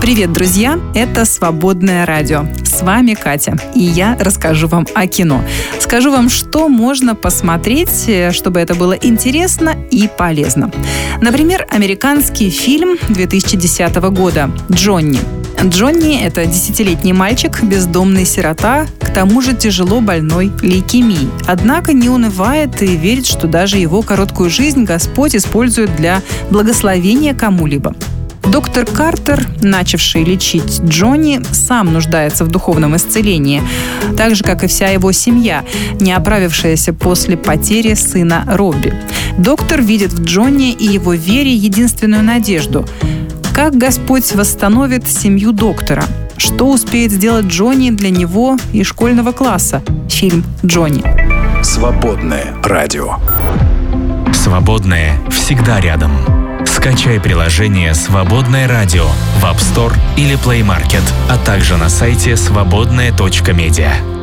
Привет, друзья! Это «Свободное радио». С вами Катя, и я расскажу вам о кино. Скажу вам, что можно посмотреть, чтобы это было интересно и полезно. Например, американский фильм 2010 года «Джонни». Джонни – это 10-летний мальчик, бездомный сирота, к тому же тяжело больной лейкемией. Однако не унывает и верит, что даже его короткую жизнь Господь использует для благословения кому-либо. Доктор Картер, начавший лечить Джонни, сам нуждается в духовном исцелении, так же, как и вся его семья, не оправившаяся после потери сына Робби. Доктор видит в Джонни и его вере единственную надежду. Как Господь восстановит семью доктора? Что успеет сделать Джонни для него и школьного класса? Фильм «Джонни». Свободное радио. Свободное всегда рядом. Скачай приложение «Свободное радио» в App Store или Play Market, а также на сайте свободное.медиа.